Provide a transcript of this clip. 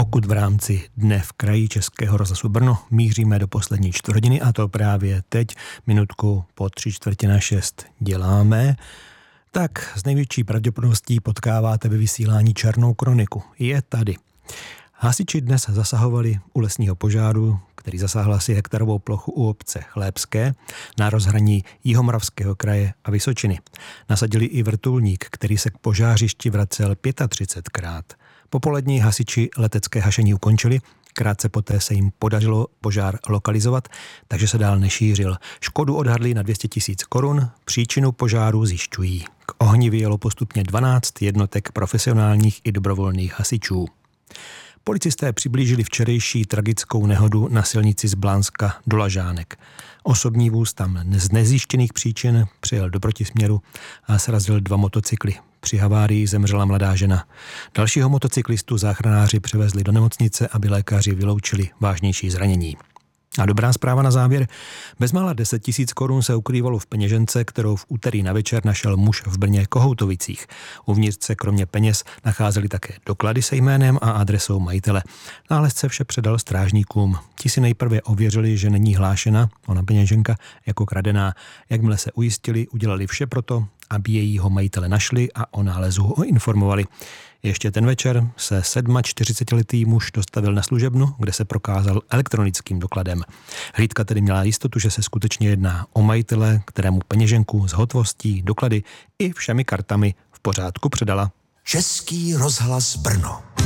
Pokud v rámci Dne v kraji Českého rozhlasu Brno míříme do poslední čtvrthodiny, a to právě teď, minutku po 5:45 děláme, tak s největší pravděpodobností potkáváte ve vysílání černou kroniku. Je tady. Hasiči dnes zasahovali u lesního požáru, který zasáhl asi hektarovou plochu u obce Chlébské na rozhraní Jihomoravského kraje a Vysočiny. Nasadili i vrtulník, který se k požářišti vracel 35krát. Popolední hasiči letecké hašení ukončili, krátce poté se jim podařilo požár lokalizovat, takže se dál nešířil. Škodu odhadli na 200 000 korun, příčinu požáru zjišťují. K ohni vyjelo postupně 12 jednotek profesionálních i dobrovolných hasičů. Policisté přiblížili včerejší tragickou nehodu na silnici z Blánska do Lažánek. Osobní vůz tam z nezjištěných příčin přijel do protisměru a srazil 2 motocykly. Při havárii zemřela mladá žena. Dalšího motocyklistu záchranáři převezli do nemocnice, aby lékaři vyloučili vážnější zranění. A dobrá zpráva na závěr. Bezmála 10 000 korun se ukrývalo v peněžence, kterou v úterý na večer našel muž v Brně Kohoutovicích. Uvnitř se kromě peněz nacházely také doklady se jménem a adresou majitele. Nálezce vše předal strážníkům. Ti si nejprve ověřili, že není hlášena ona peněženka jako kradená. Jakmile se ujistili, udělali vše proto, aby jejího majitele našli a o nálezu ho informovali. Ještě ten večer se 47letý muž dostavil na služebnu, kde se prokázal elektronickým dokladem. Hlídka tedy měla jistotu, že se skutečně jedná o majitele, kterému peněženku s hotovostí, doklady i všemi kartami v pořádku předala. Český rozhlas Brno.